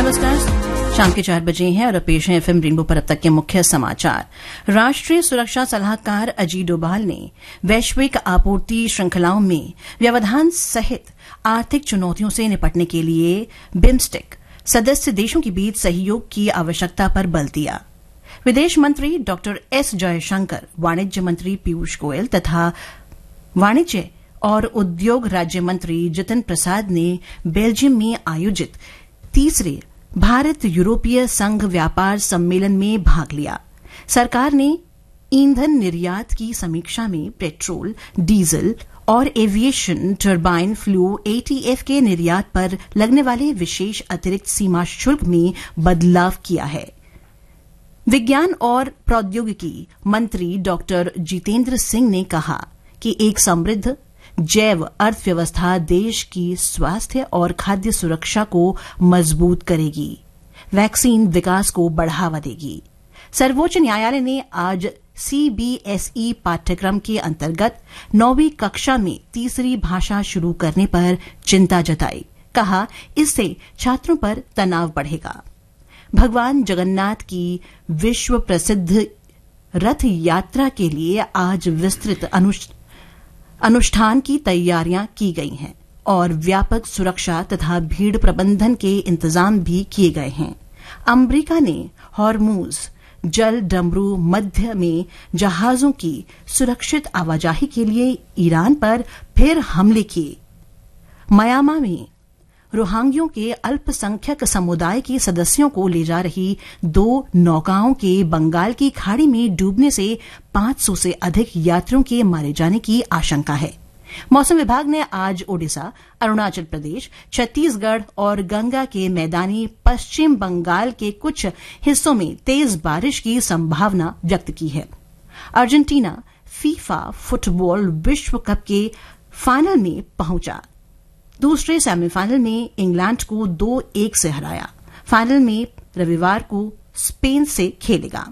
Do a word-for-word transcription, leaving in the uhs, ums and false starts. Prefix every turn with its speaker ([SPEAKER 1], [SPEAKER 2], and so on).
[SPEAKER 1] नमस्कार, शाम के चार बजे हैं और पेश है एफएम रेनबो पर अब तक के मुख्य समाचार। राष्ट्रीय सुरक्षा सलाहकार अजीत डोभाल ने वैश्विक आपूर्ति श्रृंखलाओं में व्यवधान सहित आर्थिक चुनौतियों से निपटने के लिए बिम्स्टेक सदस्य देशों के बीच सहयोग की आवश्यकता पर बल दिया। विदेश मंत्री डॉ एस जयशंकर, वाणिज्य मंत्री पीयूष गोयल तथा वाणिज्य और उद्योग राज्य मंत्री जितिन प्रसाद ने बेल्जियम में आयोजित तीसरे भारत यूरोपीय संघ व्यापार सम्मेलन में भाग लिया। सरकार ने ईंधन निर्यात की समीक्षा में पेट्रोल, डीजल और एविएशन टरबाइन फ्लू एटीएफ के निर्यात पर लगने वाले विशेष अतिरिक्त सीमा शुल्क में बदलाव किया है। विज्ञान और प्रौद्योगिकी मंत्री डॉ जितेंद्र सिंह ने कहा कि एक समृद्ध जैव अर्थव्यवस्था देश की स्वास्थ्य और खाद्य सुरक्षा को मजबूत करेगी, वैक्सीन विकास को बढ़ावा देगी। सर्वोच्च न्यायालय ने आज सीबीएसई पाठ्यक्रम के अंतर्गत नौवीं कक्षा में तीसरी भाषा शुरू करने पर चिंता जताई। कहा, इससे छात्रों पर तनाव बढ़ेगा। भगवान जगन्नाथ की विश्व प्रसिद्ध रथ यात्रा के लिए आज विस्तृत अनुष्ठान की तैयारियां की गई हैं और व्यापक सुरक्षा तथा भीड़ प्रबंधन के इंतजाम भी किए गए हैं। अमरीका ने हॉर्मुज जल डमरू मध्य में जहाजों की सुरक्षित आवाजाही के लिए ईरान पर फिर हमले किए। म्यांमार में रोहिंग्यों के अल्पसंख्यक समुदाय के सदस्यों को ले जा रही दो नौकाओं के बंगाल की खाड़ी में डूबने से पांच सौ से अधिक यात्रियों के मारे जाने की आशंका है। मौसम विभाग ने आज ओडिशा, अरुणाचल प्रदेश, छत्तीसगढ़ और गंगा के मैदानी पश्चिम बंगाल के कुछ हिस्सों में तेज बारिश की संभावना व्यक्त की है। अर्जेंटीना फीफा फुटबॉल विश्व कप के फाइनल में पहुंचा। दूसरे सेमीफाइनल में इंग्लैंड को दो एक से हराया। फाइनल में रविवार को स्पेन से खेलेगा।